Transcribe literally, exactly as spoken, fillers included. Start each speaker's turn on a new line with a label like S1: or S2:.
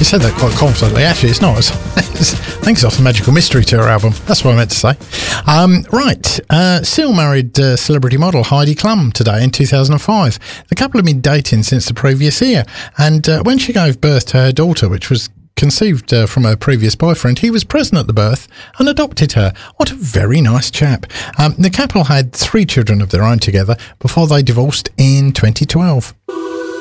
S1: You said that quite confidently. Actually, it's not. It's, it's, I think it's off the Magical Mystery Tour album. That's what I meant to say. Um, right. Uh, Seal married uh, celebrity model Heidi Klum today in two thousand five. The couple have been dating since the previous year. And uh, when she gave birth to her daughter, which was conceived uh, from her previous boyfriend, he was present at the birth and adopted her. What a very nice chap. Um, the couple had three children of their own together before they divorced in twenty twelve.